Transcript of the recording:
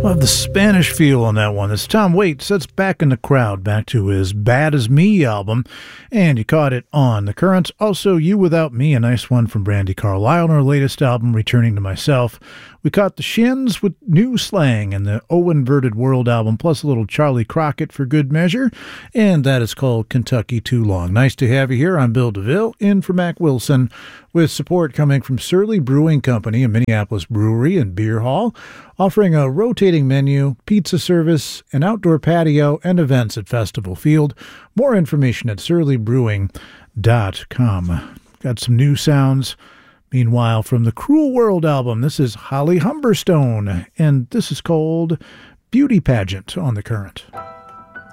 Love the Spanish feel on that one. As Tom Waits sits back in the crowd, back to his Bad As Me album, and you caught it on The Currents. Also, You Without Me, a nice one from Brandi Carlile on her latest album, Returning to Myself. We caught the Shins with New Slang and the O Inverted World album, plus a little Charlie Crockett for good measure, and that is called Kentucky Too Long. Nice to have you here. I'm Bill DeVille, in for Mac Wilson, with support coming from Surly Brewing Company, a Minneapolis brewery and beer hall, offering a rotating menu, pizza service, an outdoor patio, and events at Festival Field. More information at surlybrewing.com. Got some new sounds. Meanwhile, from the Cruel World album, this is Holly Humberstone, and this is called Beauty Pageant on The Current.